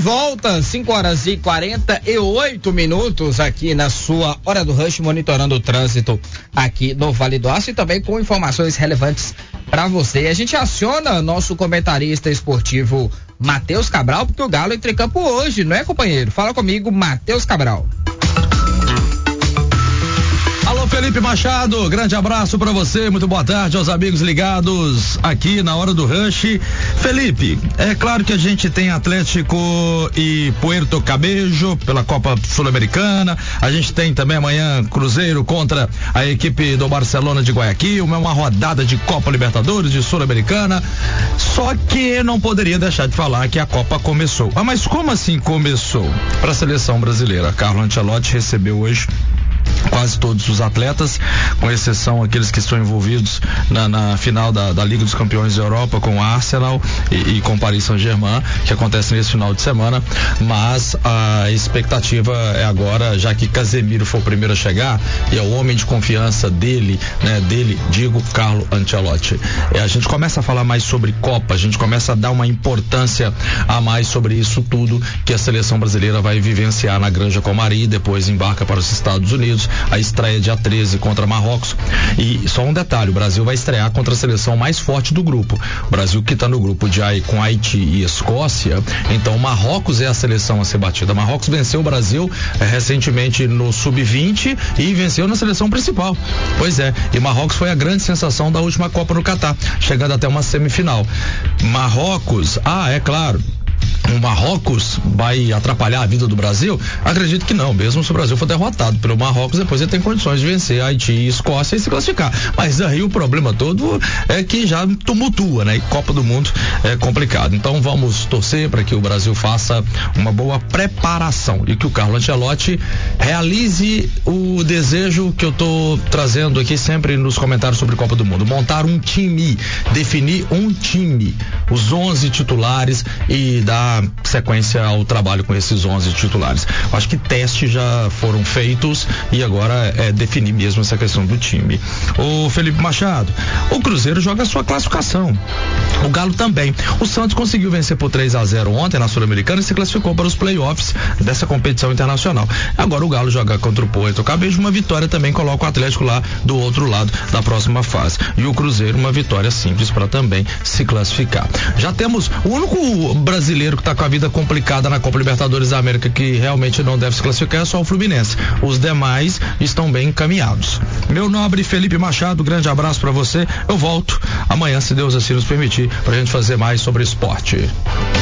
volta, 5h48 aqui na sua Hora do Rush, monitorando o trânsito aqui no Vale do Aço e também com informações relevantes para você. A gente aciona nosso comentarista esportivo Matheus Cabral, porque o Galo entra em campo hoje, não é, companheiro? Fala comigo, Matheus Cabral. Alô, Felipe Machado, grande abraço pra você, muito boa tarde aos amigos ligados aqui na Hora do Rush. Felipe, é claro que a gente tem Atlético e Puerto Cabello pela Copa Sul-Americana, a gente tem também amanhã Cruzeiro contra a equipe do Barcelona de Guayaquil, uma rodada de Copa Libertadores, de Sul-Americana, só que não poderia deixar de falar que a Copa começou. Ah, mas como assim começou? Pra seleção brasileira, Carlo Ancelotti recebeu hoje quase todos os atletas, com exceção aqueles que estão envolvidos na final da Liga dos Campeões da Europa com o Arsenal e com o Paris Saint-Germain, que acontece nesse final de semana, mas a expectativa é agora, já que Casemiro foi o primeiro a chegar e é o homem de confiança dele, digo, Carlo Ancelotti. A gente começa a falar mais sobre Copa, a gente começa a dar uma importância a mais sobre isso tudo que a seleção brasileira vai vivenciar na Granja Comari, depois embarca para os Estados Unidos, a estreia dia 13 contra Marrocos. E só um detalhe, o Brasil vai estrear contra a seleção mais forte do grupo. O Brasil que está no grupo com Haiti e Escócia, então Marrocos é a seleção a ser batida. Marrocos venceu o Brasil recentemente no Sub-20 e venceu na seleção principal. Pois é, e Marrocos foi a grande sensação da última Copa no Catar, chegando até uma semifinal. Marrocos, é claro, o Marrocos vai atrapalhar a vida do Brasil? Acredito que não, mesmo se o Brasil for derrotado pelo Marrocos, depois ele tem condições de vencer Haiti e Escócia e se classificar. Mas aí o problema todo é que já tumultua, né? E Copa do Mundo é complicado. Então vamos torcer para que o Brasil faça uma boa preparação e que o Carlo Ancelotti realize o desejo que eu tô trazendo aqui sempre nos comentários sobre Copa do Mundo: montar um time, definir um time, os 11 titulares e dar sequência ao trabalho com esses 11 titulares. Acho que testes já foram feitos e agora é definir mesmo essa questão do time. O Felipe Machado, o Cruzeiro joga a sua classificação, o Galo também. O Santos conseguiu vencer por 3-0 ontem na Sul-Americana e se classificou para os playoffs dessa competição internacional. Agora o Galo joga contra o Puerto Cabello, uma vitória também coloca o Atlético lá do outro lado da próxima fase. E o Cruzeiro uma vitória simples para também se classificar. Já temos o único brasileiro que está com a vida complicada na Copa Libertadores da América, que realmente não deve se classificar, é só o Fluminense. Os demais estão bem encaminhados. Meu nobre Felipe Machado, grande abraço para você. Eu volto amanhã, se Deus assim nos permitir, pra gente fazer mais sobre esporte.